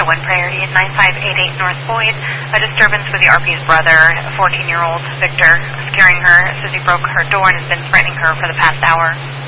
1 priority at 9588 North Boyd. A disturbance with the RP's brother, 14-year-old Victor, scaring her. Says he broke her door and has been threatening her for the past hour.